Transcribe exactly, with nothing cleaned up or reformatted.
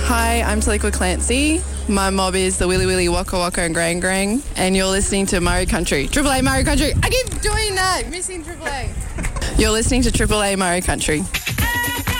Hi, I'm Taliqua Clancy. My mob is the Willy Willy Waka Waka and Grang Grang, and you're listening to Murray Country. Triple A Murray Country. I keep doing that. Missing Triple A. You're listening to Triple A Murray Country.